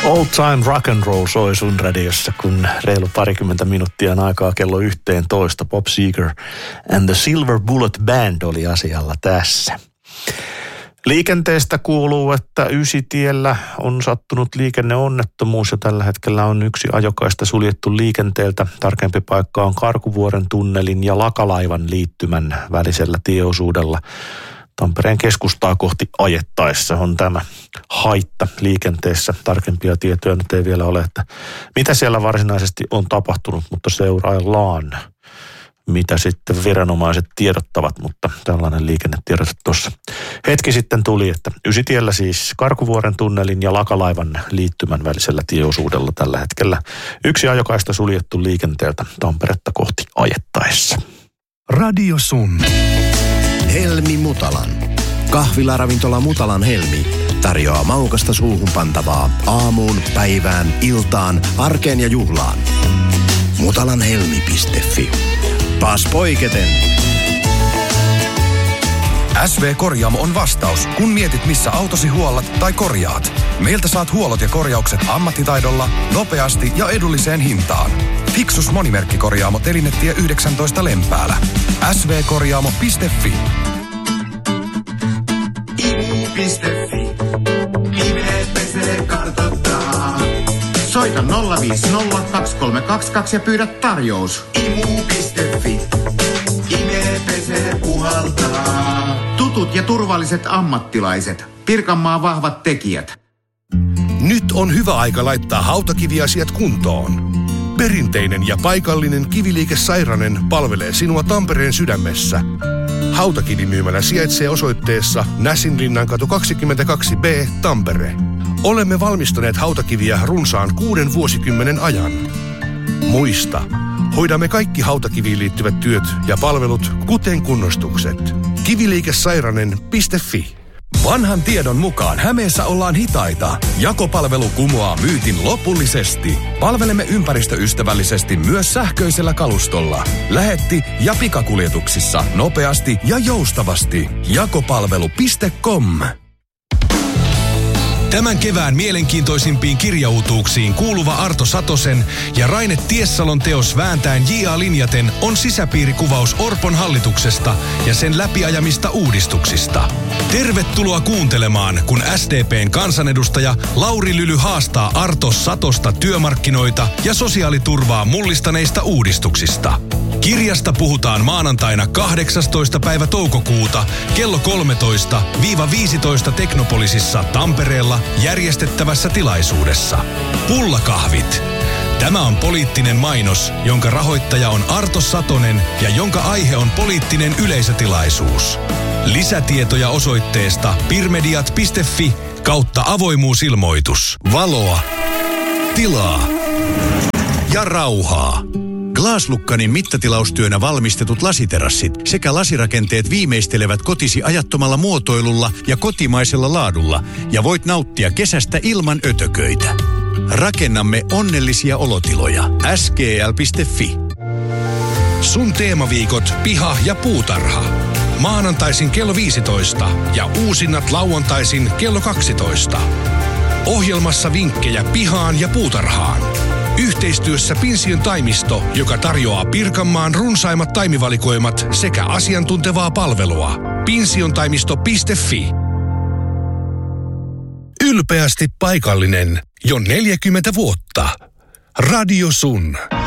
Old Time Rock and Roll soi sun radiossa, kun reilu parikymmentä minuuttia on aikaa kello 11. Bob Seger and the Silver Bullet Band oli asialla tässä. Liikenteestä kuuluu, että Ysitiellä on sattunut liikenneonnettomuus ja tällä hetkellä on yksi ajokaista suljettu liikenteeltä. Tarkempi paikka on Karkuvuoren tunnelin ja Lakalaivan liittymän välisellä tieosuudella. Tampereen keskustaa kohti ajettaessa on tämä haitta liikenteessä. Tarkempia tietoja nyt ei vielä ole, että mitä siellä varsinaisesti on tapahtunut, mutta seuraillaan, mitä sitten viranomaiset tiedottavat, mutta tällainen liikennetiedote tuossa hetki sitten tuli, että Ysitiellä siis Karkuvuoren tunnelin ja Lakalaivan liittymän välisellä tieosuudella tällä hetkellä yksi ajokaista suljettu liikenteeltä Tamperetta kohti ajettaessa. Radio Sun. Helmi Mutalan. Kahvilaravintola Mutalan Helmi tarjoaa maukasta suuhun pantavaa aamuun, päivään, iltaan, arkeen ja juhlaan. Mutalanhelmi.fi. Pas poiketen. SV Korjaamo on vastaus, kun mietit missä autosi huollat tai korjaat. Meiltä saat huollot ja korjaukset ammattitaidolla, nopeasti ja edulliseen hintaan. Fiksus monimerkkikorjaamo Telinetie 19 Lempäälä. svkorjaamo.fi. imu.fi. Nimet pesee kartoittaa. Soita 050 2322 ja pyydä tarjous. Imu.fi. Ime pesee puhaltaa. Tutut ja turvalliset ammattilaiset. Pirkanmaan vahvat tekijät. Nyt on hyvä aika laittaa hautakiviasiat kuntoon. Perinteinen ja paikallinen Kiviliike Sairanen palvelee sinua Tampereen sydämessä. Hautakivimyymälä sijaitsee osoitteessa Näsinlinnankatu 22B, Tampere. Olemme valmistaneet hautakiviä runsaan 6 vuosikymmenen ajan. Muista, hoidamme kaikki hautakiviin liittyvät työt ja palvelut, kuten kunnostukset. Kiviliikesairanen.fi. Vanhan tiedon mukaan Hämeessä ollaan hitaita. Jakopalvelu kumoaa myytin lopullisesti. Palvelemme ympäristöystävällisesti myös sähköisellä kalustolla. Lähetti- ja pikakuljetuksissa nopeasti ja joustavasti. Jakopalvelu.com. Tämän kevään mielenkiintoisimpiin kirjautuuksiin kuuluva Arto Satosen ja Raine Tiessalon teos Vääntäen J.A. linjaten on sisäpiirikuvaus Orpon hallituksesta ja sen läpiajamista uudistuksista. Tervetuloa kuuntelemaan, kun SDP:n kansanedustaja Lauri Lyly haastaa Arto Satosta työmarkkinoita ja sosiaaliturvaa mullistaneista uudistuksista. Kirjasta puhutaan maanantaina 18. päivä toukokuuta kello 13-15 Teknopolisissa Tampereella järjestettävässä tilaisuudessa. Pullakahvit. Tämä on poliittinen mainos, jonka rahoittaja on Arto Satonen ja jonka aihe on poliittinen yleisötilaisuus. Lisätietoja osoitteesta pirmediat.fi/avoimuusilmoitus. Valoa, tilaa ja rauhaa. Glaslukkanin mittatilaustyönä valmistetut lasiterassit sekä lasirakenteet viimeistelevät kotisi ajattomalla muotoilulla ja kotimaisella laadulla ja voit nauttia kesästä ilman ötököitä. Rakennamme onnellisia olotiloja. skl.fi. Sun teemaviikot, piha ja puutarha. Maanantaisin kello 15 ja uusinnat lauantaisin kello 12. Ohjelmassa vinkkejä pihaan ja puutarhaan. Yhteistyössä Pinsion taimisto, joka tarjoaa Pirkanmaan runsaimmat taimivalikoimat sekä asiantuntevaa palvelua. Pinsiontaimisto.fi. Ylpeästi paikallinen jo 40 vuotta. Radio Sun.